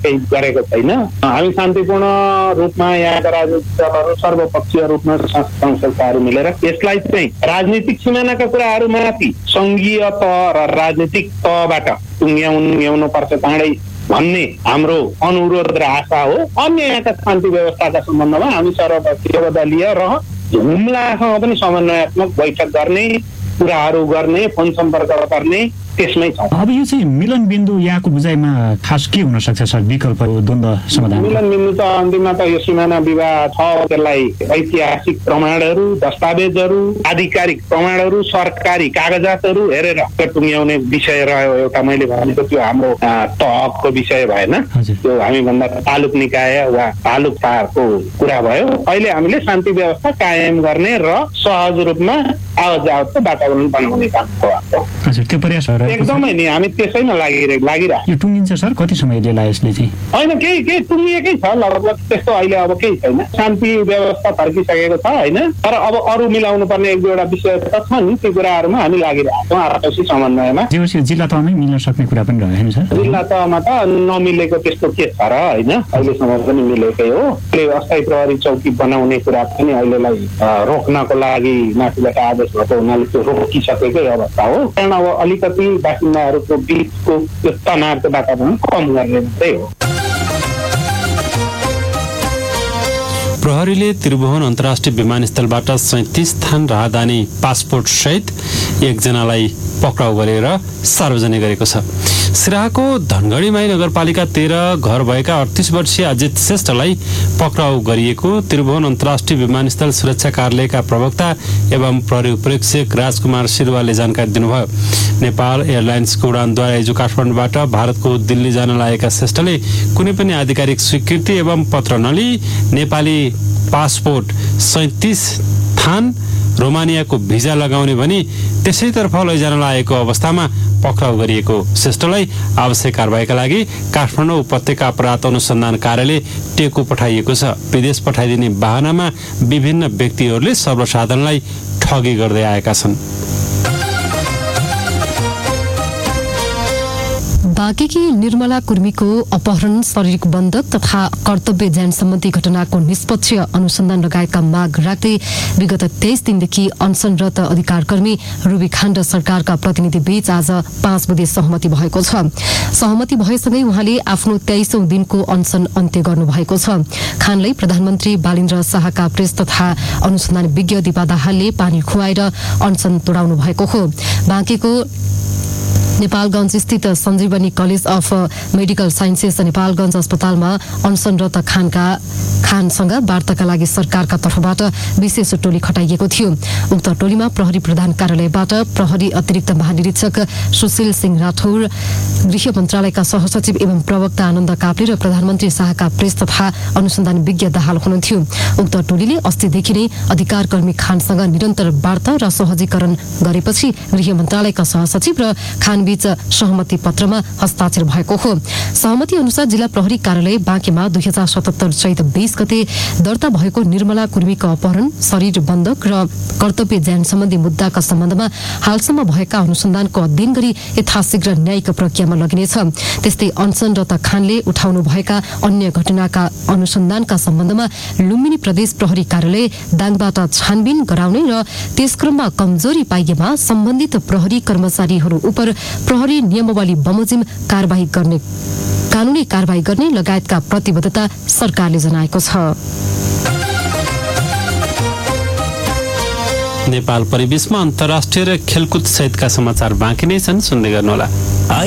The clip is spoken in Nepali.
केही गरेको छैन। हामी शान्तिपूर्ण रूपमा यहाँका राजनीतिक दलहरू सर्वपक्षीय रूपमा संस्थाहरू मिलेर यसलाई चाहिँ राजनीतिक सिमानाका कुराहरूमाथि सङ्घीय तह र राजनीतिक तहबाट टुङ्ग्याउनु पर्छ चाँडै भन्ने हाम्रो अनुरोध र आशा हो। अन्य यहाँका शान्ति व्यवस्थाका सम्बन्धमा हामी सर्वदलीय र हुम्लासँग पनि समन्वयात्मक बैठक गर्ने, कुराहरू गर्ने, फोन सम्पर्क गर्ने त्यसमै छ। अब यो चाहिँ मिलन बिन्दु यहाँको बुझाइमा खास के हुन सक्छ सर विकल्प द्वन्द्व समाधान? मिलन बिन्दु त अन्तिममा त यो सिमाना विवाद छ, त्यसलाई ऐतिहासिक प्रमाणहरू, दस्तावेजहरू, आधिकारिक प्रमाणहरू, सरकारी कागजातहरू हेरेर टुङ्ग्याउने विषय रह्यो। एउटा मैले भनेको त्यो हाम्रो तहको विषय भएन, त्यो हामीभन्दा तालुक निकाय वा तालुक तहको कुरा भयो। अहिले हामीले शान्ति व्यवस्था कायम गर्ने र सहज रूपमा आवत जावतको वातावरण बनाउने काम हो। त्यो प्रयास एकदमै नि हामी त्यसैमा लागिरहेको। यो टुङ्गिन्छ सर कति समय लिएला यसले चाहिँ? होइन केही टुङ्गिएकै छ लगभग, त्यस्तो अहिले अब केही छैन। शान्ति व्यवस्था फर्किसकेको छ होइन, तर अब अरू मिलाउनु पर्ने एक दुईवटा विषय त छन्, ती कुराहरूमा हामी लागिरहेको छौँ आपसी समन्वयमा। जिल्ला तहमै मिल्न सक्ने कुरा पनि रह्यो सर? जिल्ला तहमा त नमिलेको त्यस्तो के छ र होइन, अहिलेसम्म पनि मिलेकै हो। अस्थायी प्रहरी चौकी बनाउने कुरा पनि अहिलेलाई रोक्नको लागि माथिबाट आदेश भएको हुनाले त्यो रोकिसकेकै अवस्था हो। कारण अब अलिकति बासिन्दाहरूको बिचको त्यो तनावको वातावरण कम गर्ने मात्रै हो। प्रहरीले त्रिभुवन अन्तर्राष्ट्रिय विमानस्थलबाट 37 थान राहदानी पासपोर्ट सहित एकजनालाई पक्राउ गरेर सार्वजनिक गरेको छ। सिराहाको धनगढीमाई नगरपालिका 13 घर भएका 38 वर्षीय अजित श्रेष्ठलाई पक्राउ गरिएको त्रिभुवन अन्तर्राष्ट्रिय विमानस्थल सुरक्षा कार्यालयका प्रवक्ता एवं प्रहरी उपरीक्षक राजकुमार सिरुवाले जानकारी दिनुभयो। नेपाल एयरलाइन्सको उडानद्वारा हिजो काठमाडौँबाट भारतको दिल्ली जान लागेका श्रेष्ठले कुनै पनि आधिकारिक स्वीकृति एवं पत्र नलिई नेपाली पासपोर्ट 37 थान रोमानियाको भिजा लगाउने भनी त्यसैतर्फ लैजान लागेको अवस्थामा पक्राउ गरिएको श्रेष्ठलाई आवश्यक कारबाहीका लागि काठमाडौँ उपत्यका अपराध अनुसन्धान कार्यालय टेकु पठाइएको छ। विदेश पठाइदिने बहानामा विभिन्न व्यक्तिहरूले सर्वसाधारणलाई ठगी गर्दै आएका छन्। बाँकेकी निर्मला कुर्मीको अपहरण, शारीरिक बन्धक तथा कर्तव्य ज्यान सम्बन्धी घटनाको निष्पक्ष अनुसन्धान लगायतका माग राख्दै विगत 23 दिनदेखि अनसनरत अधिकारकर्मी रुबी खान र सरकारका प्रतिनिधि बीच आज 5 बुधे सहमति भएको छ। सहमति भएसँगै उहाँले आफ्नो 23औं दिनको अनसन अन्त्य गर्नुभएको छ। खानलाई प्रधानमन्त्री बालिन्द्र शाहका प्रेस तथा अनुसन्धान विज्ञ दिपा दाहालले पानी खुवाएर अनसन तोडाउनु भएको हो। बाँकेको नेपालगञ्ज स्थित सञ्जीवनी college of medical sciences Nepalgunj अस्पतालमा अनसनरत खानसँग वार्ताका लागि सरकारका तर्फबाट विशेष टोली खटाइएको थियो। उक्त टोलीमा प्रहरी प्रधान कार्यालयबाट प्रहरी अतिरिक्त महानिरीक्षक सुशील सिंह राठौर, गृह मन्त्रालयका सहसचिव एवं प्रवक्ता आनन्द काप्ले र प्रधानमन्त्री शाहका प्रेस तथा अनुसन्धान विज्ञ दाहाल हुनुहुन्थ्यो। उक्त टोलीले अस्तिदेखि नै अधिकारकर्मी खानसँग निरन्तर वार्ता र सहजीकरण गरेपछि गृह मन्त्रालयका सहसचिव र खान बीच सहमति पत्रमा हस्ताक्षर भएको हो। सहमति अनुसार जिल्ला प्रहरी कार्यालय बाँकेमा 2077 चैत 20 गते दर्ता भएको निर्मला कुर्मीको अपहरण, शरीर बन्धक र कर्तव्य ज्यान सम्बन्धी मुद्दाका सम्बन्धमा हालसम्म भएका अनुसन्धानको अध्ययन गरी यथाशीघ्र न्यायिक प्रक्रियामा लगिनेछ। त्यस्तै अनसनरत खानले उठाउनु भएका अन्य घटनाका अनुसन्धानका सम्बन्धमा लुम्बिनी प्रदेश प्रहरी कार्यालय दाङबाट छानबिन गराउने र त्यसक्रममा कमजोरी पाइएमा सम्बन्धित प्रहरी कर्मचारीहरू उप प्रहरी नियमावली बमोजिम कानूनी कारबाही गर्ने लगायतका प्रतिबद्धता सरकारले जनाएको छ। नेपाल परिवेशमा अन्तर्राष्ट्रिय र खेलकुद सहितका समाचार बाँकी नै छन्, सुन्दै गर्नुहोला।